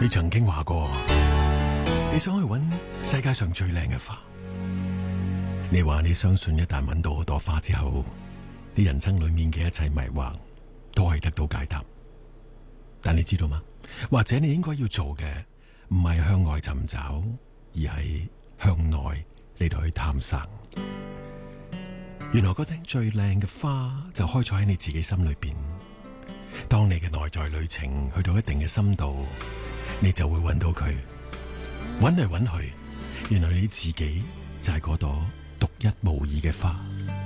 你曾經話過，你想去揾世界上最靚嘅花。你話你相信一旦揾到好多花之後，你人生裏面嘅一切迷惑都可以得到解答。但你知道嗎？或者你應該要做嘅唔係向外尋找，而係向內嚟到去探索。原來嗰頂最靚嘅花就開咗喺你自己心裏邊。當你嘅內在旅程去到一定嘅深度，你就會揾到佢。揾嚟揾去，原來你自己就係嗰朵獨一無二嘅花。